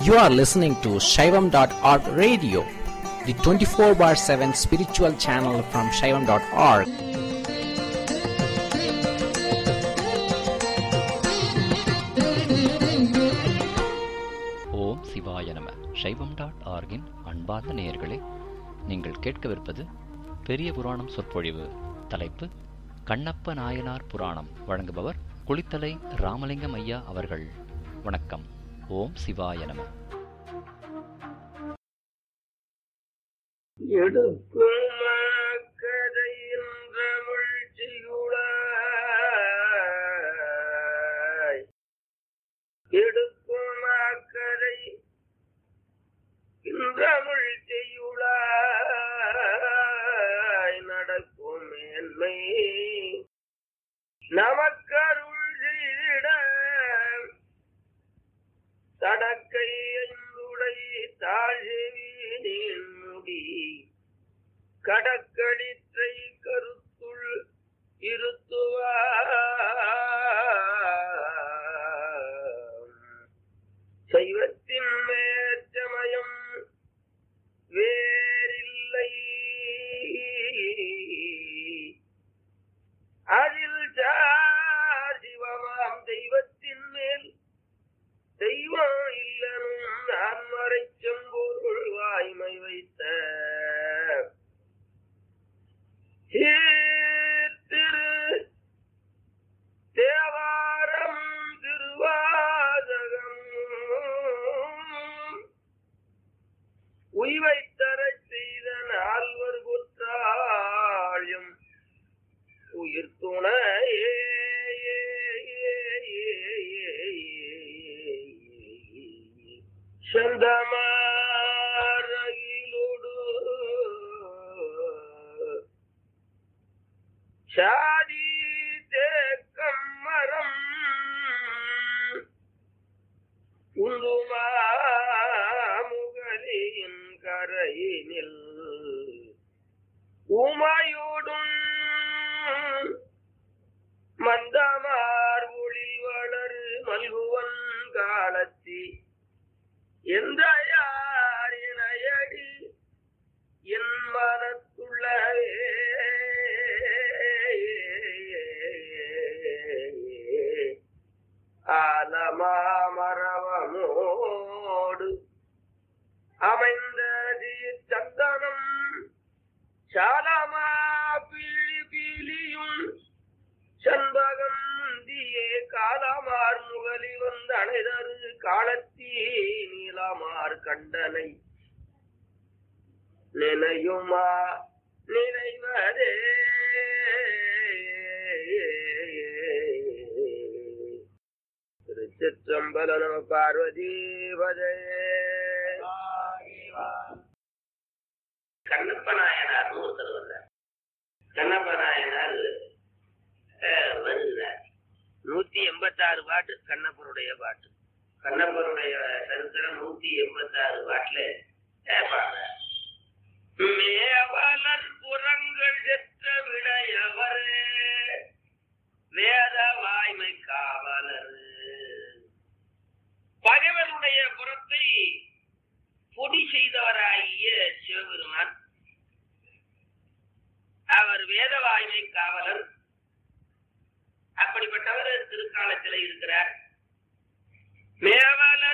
You are listening to Shaivam.org radio, the 24/7 spiritual channel from Shaivam.org. ஓம் சிவாய நம. Shaivam.org-இன் அன்பார்ந்த நேயர்களே, நீங்கள் கேட்கவிருப்பது பெரிய புராணம் சொற்பொழிவு. தலைப்பு கண்ணப்ப நாயனார் புராணம். வழங்குபவர் குளித்தலை ராமலிங்கம் ஐயா அவர்கள். வணக்கம். ஓம் சிவாய நம. நடக்கும் மேன்மை நமக்கருள் செய்திட தடக்கை ஐந்துடை தாழ்வினின் முடி கடக்களிற்றை கருத்துள் இருத்துவார் சைவத்தின் மேற்சமயம் வேறில்லை அதில் சிவமாம் தெய்வத்தின் மேல் தெய்வம் இல்லனும் நான் மறைச்செம்பொருள் வாய்மை வைத்த திரு தேவாரம் திருவாசகம் உய்வைத்தரச் செய்த நால்வர் குற்றாழியம் உயிர் துணையே சந்தமாரகிலோடு சாதி தேக்கம் மரம் உந்துமாமுகலின் கரையினில் உமையோடும் மந்தமார் ஒளி வளர் மல்குவன் காலத்தி எந்த யாரினையடி என் மனத்துள்ளவே ஆலமாமரவமோடு அமைந்த சந்தனம் சாலமா பீழி பீலியும் சண்பகம் தியே காலமார் முகலி வந்த அணைதரு காலத்தீ நீலமார் கண்டனை நினையுமா நினைவதே திருச்சிற்றம்பல நம பார்வதி பதே. கண்ணப்ப நாயனார் ஒருத்தர் வந்தார். கண்ணப்ப நாயனார் வருகிறார். 186 பாட்டு கண்ணப்பருடைய பாட்டு. கண்ணப்பருடைய சரித்திரம் 186 பாட்டுல பாடுறார். மேவலன் புறங்கள் செற்ற விடையவர் வேத வாய்மை காவலர். பகைவனுடைய புறத்தை பொடி செய்தவராகிய சிவபெருமான் அவர் வேத வாய்மை காவலர். அப்படிப்பட்டவர் திருக்காலத்தில் இருக்கிறார். மேவலர்